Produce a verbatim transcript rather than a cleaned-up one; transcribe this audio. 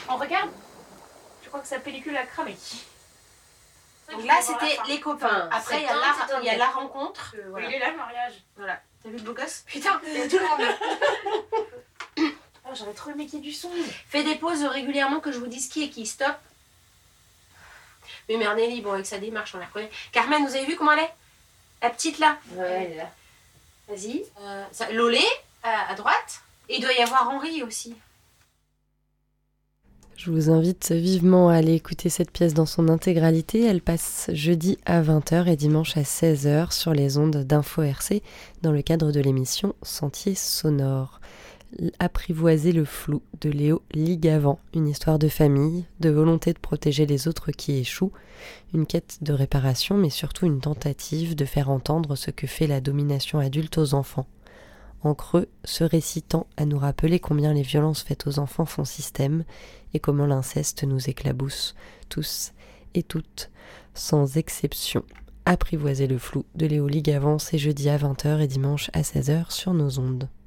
On regarde. Je crois que sa pellicule a cramé. Donc là, c'était les copains. Après, il y, a la, il y a la rencontre. Euh, voilà. Il est là, le mariage. Voilà. T'as vu le beau gosse? Putain, il y a tout le monde. Oh, j'aurais trop aimé qu'il y ait du son. Fais des pauses régulièrement que je vous dise qui est qui. Stop. Mais mère Nelly, bon, avec sa démarche, on la connaît. Carmen, vous avez vu comment elle est? La petite là? Ouais, elle est là. Vas-y. Euh, ça, Lolé, à, à droite. Et il doit y avoir Henri aussi. Je vous invite vivement à aller écouter cette pièce dans son intégralité. Elle passe jeudi à vingt heures et dimanche à seize heures sur les ondes d'Info R C dans le cadre de l'émission Sentier sonore. Apprivoiser le flou de Léo Ligavant, une histoire de famille, de volonté de protéger les autres qui échouent, une quête de réparation mais surtout une tentative de faire entendre ce que fait la domination adulte aux enfants. En creux, ce récit tend à nous rappeler combien les violences faites aux enfants font système et comment l'inceste nous éclabousse, tous et toutes, sans exception. Apprivoiser le flou de Léo Ligavant, c'est jeudi à vingt heures et dimanche à seize heures sur nos ondes.